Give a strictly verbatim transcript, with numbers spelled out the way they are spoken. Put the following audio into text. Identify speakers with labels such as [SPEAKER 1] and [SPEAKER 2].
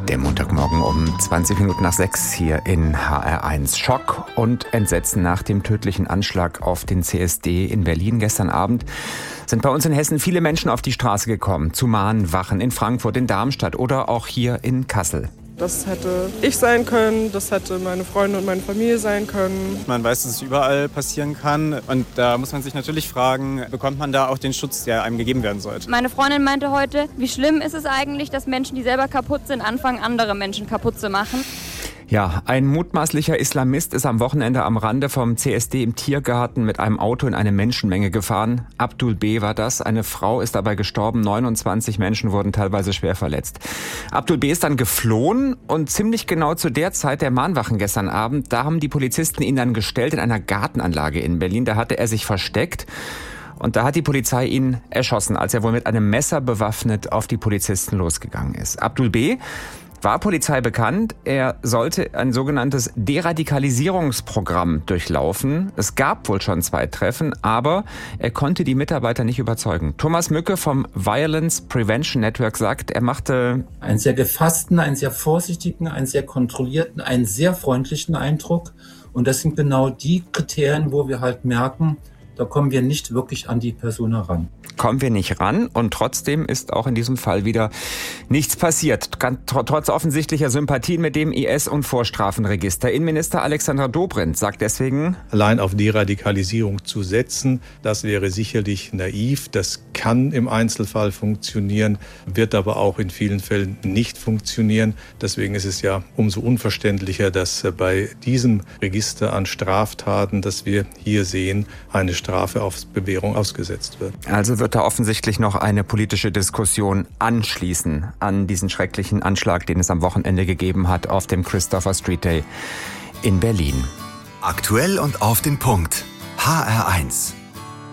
[SPEAKER 1] Der Montagmorgen um zwanzig Minuten nach sechs hier in H R eins. Schock und Entsetzen nach dem tödlichen Anschlag auf den C S D in Berlin gestern Abend sind bei uns in Hessen viele Menschen auf die Straße gekommen. Zu Mahnwachen in Frankfurt, in Darmstadt oder auch hier in Kassel.
[SPEAKER 2] Das hätte ich sein können, das hätte meine Freunde und meine Familie sein können.
[SPEAKER 3] Man weiß, dass es überall passieren kann und da muss man sich natürlich fragen, bekommt man da auch den Schutz, der einem gegeben werden sollte?
[SPEAKER 4] Meine Freundin meinte heute, wie schlimm ist es eigentlich, dass Menschen, die selber kaputt sind, anfangen, andere Menschen kaputt zu machen.
[SPEAKER 1] Ja, ein mutmaßlicher Islamist ist am Wochenende am Rande vom C S D im Tiergarten mit einem Auto in eine Menschenmenge gefahren. Abdul B. war das. Eine Frau ist dabei gestorben. neunundzwanzig Menschen wurden teilweise schwer verletzt. Abdul B. ist dann geflohen und ziemlich genau zu der Zeit der Mahnwachen gestern Abend, da haben die Polizisten ihn dann gestellt in einer Gartenanlage in Berlin. Da hatte er sich versteckt. Und da hat die Polizei ihn erschossen, als er wohl mit einem Messer bewaffnet auf die Polizisten losgegangen ist. Abdul B. war Polizei bekannt. Er sollte ein sogenanntes Deradikalisierungsprogramm durchlaufen. Es gab wohl schon zwei Treffen, aber er konnte die Mitarbeiter nicht überzeugen. Thomas Mücke vom Violence Prevention Network sagt, er machte
[SPEAKER 5] einen sehr gefassten, einen sehr vorsichtigen, einen sehr kontrollierten, einen sehr freundlichen Eindruck. Und das sind genau die Kriterien, wo wir halt merken, da kommen wir nicht wirklich an die Person heran.
[SPEAKER 1] Kommen wir nicht ran und trotzdem ist auch in diesem Fall wieder nichts passiert. Trotz offensichtlicher Sympathien mit dem I S- und Vorstrafenregister. Innenminister Alexander Dobrindt sagt deswegen:
[SPEAKER 6] Allein auf Deradikalisierung zu setzen, das wäre sicherlich naiv. Das kann im Einzelfall funktionieren, wird aber auch in vielen Fällen nicht funktionieren. Deswegen ist es ja umso unverständlicher, dass bei diesem Register an Straftaten, das wir hier sehen, eine Strafe auf Bewährung ausgesetzt wird.
[SPEAKER 1] Also wird da offensichtlich noch eine politische Diskussion anschließen an diesen schrecklichen Anschlag, den es am Wochenende gegeben hat auf dem Christopher Street Day in Berlin.
[SPEAKER 7] Aktuell und auf den Punkt. H R eins.